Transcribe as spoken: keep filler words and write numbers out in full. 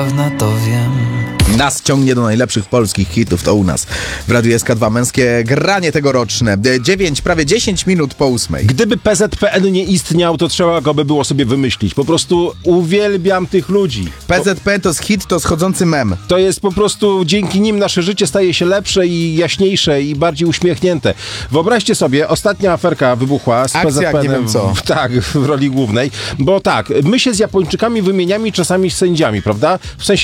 to wiem. Nas ciągnie do najlepszych polskich hitów, to u nas w Radiu S K dwa męskie granie tegoroczne. dziewięć, prawie dziesięć minut po ósmej. Gdyby P Z P N nie istniał, to trzeba go by było sobie wymyślić. Po prostu uwielbiam tych ludzi. P Z P to jest hit, to schodzący mem. To jest po prostu, dzięki nim nasze życie staje się lepsze i jaśniejsze i bardziej uśmiechnięte. Wyobraźcie sobie, ostatnia aferka wybuchła z Akcja, P Z P N-em, nie wiem co. W, tak, w roli głównej, bo tak, my się z Japończykami wymieniamy czasami z sędziami, prawda? W sensie